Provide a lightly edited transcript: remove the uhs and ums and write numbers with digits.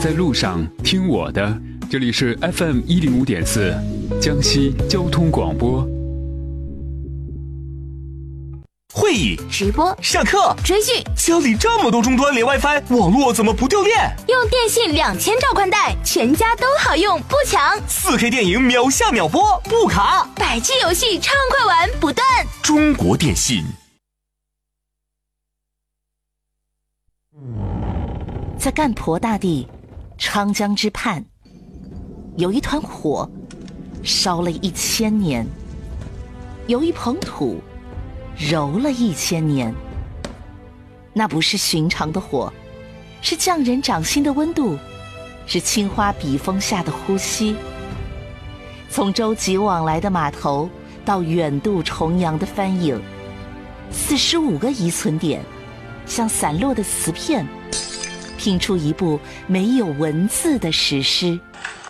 在路上听我的，这里是 FM105.4江西交通广播。 会议、 直播、 上课、 追剧， 家里这么多终端连 WiFi， 网络怎么不掉链？ 用电信2000兆宽带，全家都好用，不抢。 4K 电影秒下秒播，不卡。 100G 游戏畅快玩不断。 中国电信。 在干婆大地昌江之畔，有一团火烧了1000年，有一捧土揉了1000年。那不是寻常的火，是匠人掌心的温度，是青花笔锋下的呼吸。从洲际往来的码头到远渡重洋的帆影，45个遗存点像散落的瓷片，拼出一部没有文字的史诗。